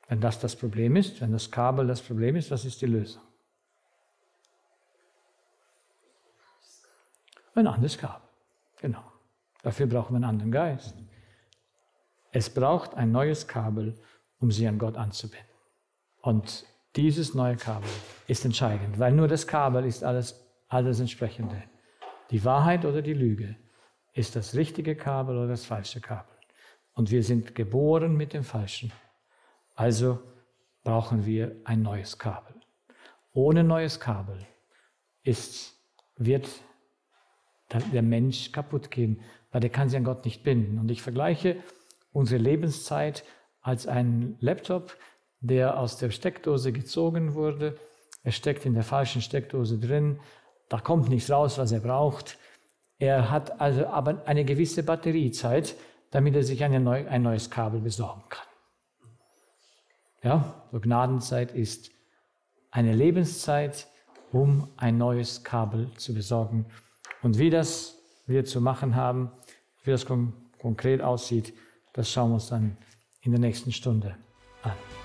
Wenn das Problem ist, wenn das Kabel das Problem ist, was ist die Lösung? Ein anderes Kabel, genau. Dafür brauchen wir einen anderen Geist. Es braucht ein neues Kabel, um sie an Gott anzubinden. Und dieses neue Kabel ist entscheidend, weil nur das Kabel ist alles Entsprechende. Die Wahrheit oder die Lüge ist das richtige Kabel oder das falsche Kabel. Und wir sind geboren mit dem Falschen. Also brauchen wir ein neues Kabel. Ohne neues Kabel wird der Mensch kaputt gehen, weil der kann sich an Gott nicht binden. Und ich vergleiche unsere Lebenszeit als einen Laptop, der aus der Steckdose gezogen wurde. Er steckt in der falschen Steckdose drin. Da kommt nichts raus, was er braucht. Er hat also aber eine gewisse Batteriezeit, damit er sich ein neues Kabel besorgen kann. Ja, so Gnadenzeit ist eine Lebenszeit, um ein neues Kabel zu besorgen. Und wie das wir zu machen haben, wie das konkret aussieht, das schauen wir uns dann in der nächsten Stunde an.